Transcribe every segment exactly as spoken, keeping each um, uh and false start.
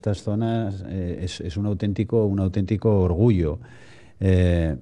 estas zonas eh, es, es un auténtico, un auténtico orgullo. Eh,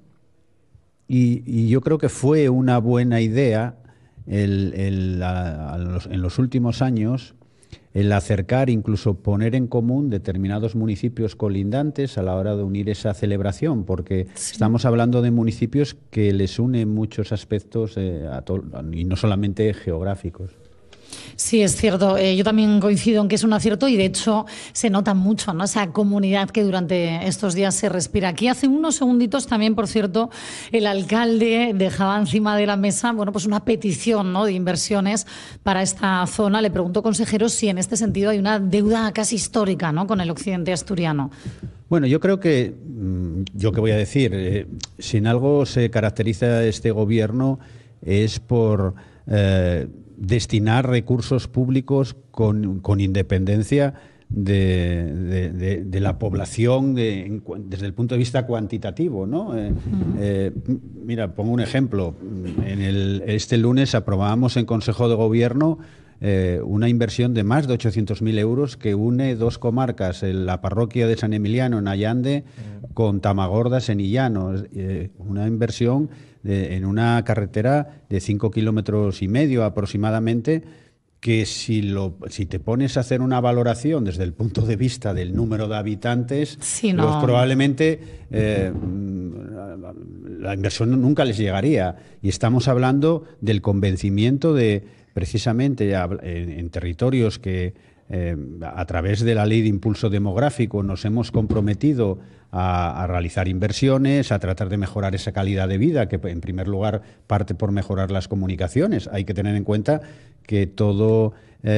y, y yo creo que fue una buena idea el, el, a, a los, en los últimos años el acercar, incluso poner en común determinados municipios colindantes a la hora de unir esa celebración, porque sí. estamos hablando de municipios que les unen muchos aspectos eh, a to- y no solamente geográficos. Sí, es cierto. Eh, yo también coincido en que es un acierto y, de hecho, se nota mucho, ¿no?, esa comunidad que durante estos días se respira. Aquí hace unos segunditos también, por cierto, el alcalde dejaba encima de la mesa, bueno, pues una petición, ¿no?, de inversiones para esta zona. Le pregunto, consejero, si en este sentido hay una deuda casi histórica, ¿no?, con el occidente asturiano. Bueno, yo creo que, yo qué voy a decir, eh, si en algo se caracteriza este gobierno es por eh, destinar recursos públicos con, con independencia de, de, de, de la población de, en, desde el punto de vista cuantitativo, ¿no? Eh, eh, mira, pongo un ejemplo. En el, este lunes aprobábamos en Consejo de Gobierno Eh, una inversión de más de ochocientos mil euros que une dos comarcas, la parroquia de San Emiliano en Allande con Tamagordas en Illano. Eh, una inversión de, en una carretera de cinco kilómetros y medio aproximadamente, que si, lo, si te pones a hacer una valoración desde el punto de vista del número de habitantes, sí, no. pues probablemente eh, la inversión nunca les llegaría. Y estamos hablando del convencimiento de, precisamente en, en territorios que eh, a través de la Ley de Impulso Demográfico nos hemos comprometido a, a realizar inversiones, a tratar de mejorar esa calidad de vida, que en primer lugar parte por mejorar las comunicaciones. Hay que tener en cuenta que todo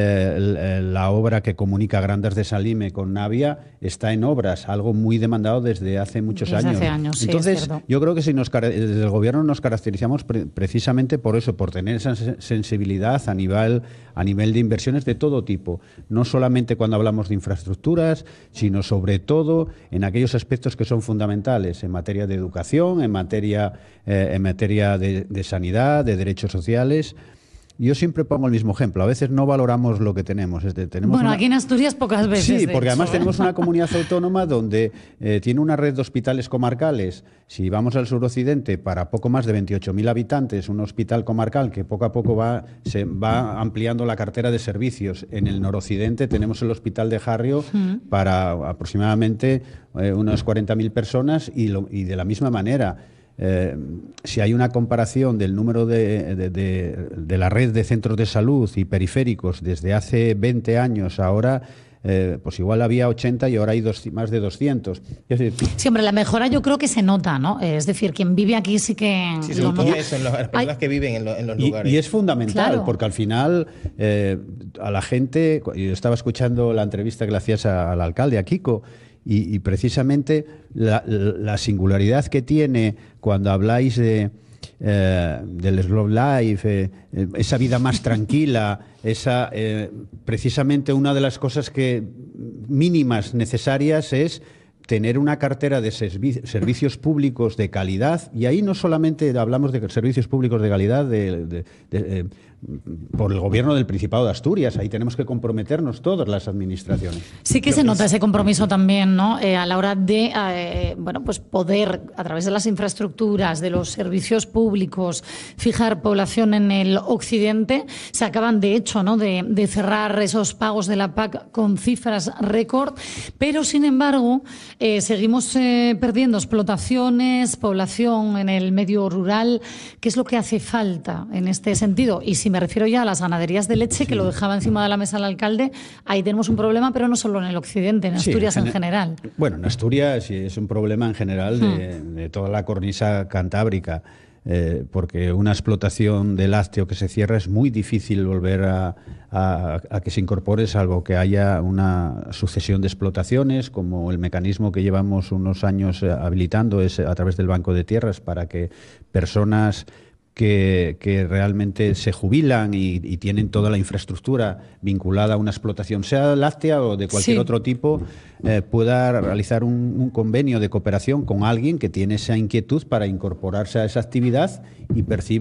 eh, la obra que comunica Grandas de Salime con Navia está en obras, algo muy demandado desde hace muchos desde años. Hace años sí, Entonces, yo creo que si nos, desde el Gobierno nos caracterizamos pre precisamente por eso, por tener esa sensibilidad a nivel, a nivel de inversiones de todo tipo, no solamente cuando hablamos de infraestructuras, sino sobre todo en aquellos aspectos que son fundamentales en materia de educación, en materia, eh, en materia de, de sanidad, de derechos sociales. Yo siempre pongo el mismo ejemplo. A veces no valoramos lo que tenemos. Es de, tenemos bueno, una... aquí en Asturias pocas veces. Sí, porque hecho, además ¿eh? tenemos una comunidad autónoma donde eh, tiene una red de hospitales comarcales. Si vamos al suroccidente, para poco más de veintiocho mil habitantes, un hospital comarcal que poco a poco va, se va ampliando la cartera de servicios. En el noroccidente tenemos el Hospital de Jarrio mm. para aproximadamente eh, unas cuarenta mil personas y, lo, y de la misma manera. Eh, si hay una comparación del número de, de, de, de la red de centros de salud y periféricos desde hace veinte años ahora, eh, pues igual había ochenta y ahora hay dos, más de doscientos. Es decir, sí, hombre, la mejora yo creo que se nota, ¿no? Es decir, quien vive aquí sí que sí, lo nota. Eso, en los, las personas Hay... que viven en, lo, en los y, lugares. Y es fundamental, claro. porque al final eh, a la gente, yo estaba escuchando la entrevista que le hacías a, al alcalde, a Kiko, Y, y precisamente la, la singularidad que tiene cuando habláis de, eh, del slow life, eh, esa vida más tranquila, esa, eh, precisamente una de las cosas que mínimas necesarias es tener una cartera de servi servicios públicos de calidad, y ahí no solamente hablamos de servicios públicos de calidad de, de, de, eh, por el Gobierno del Principado de Asturias, ahí tenemos que comprometernos todas las administraciones. Sí que se nota ese compromiso también, ¿no? Eh, a la hora de eh, bueno, pues poder, a través de las infraestructuras, de los servicios públicos, fijar población en el occidente. Se acaban, de hecho, ¿no?, de, de cerrar esos pagos de la P A C con cifras récord, pero sin embargo eh, seguimos eh, perdiendo explotaciones, población en el medio rural. ¿Qué es lo que hace falta en este sentido? Y si me refiero ya a las ganaderías de leche, sí, que lo dejaba encima de la mesa el alcalde, ahí tenemos un problema, pero no solo en el occidente, en Asturias sí, en, en general. Bueno, en Asturias sí es un problema en general de, de toda la cornisa cantábrica, eh, porque una explotación de lácteo que se cierra es muy difícil volver a, a, a que se incorpore, salvo que haya una sucesión de explotaciones, como el mecanismo que llevamos unos años habilitando es a través del Banco de Tierras, para que personas Que, que realmente se jubilan y, y tienen toda la infraestructura vinculada a una explotación, sea láctea o de cualquier sí. otro tipo, eh, pueda realizar un, un convenio de cooperación con alguien que tiene esa inquietud para incorporarse a esa actividad y perciben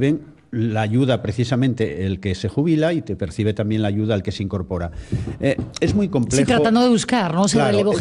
la ayuda precisamente el que se jubila y te percibe también la ayuda el que se incorpora. Eh, es muy complejo. Sí, tratando de buscar, ¿no? Ese claro, relevo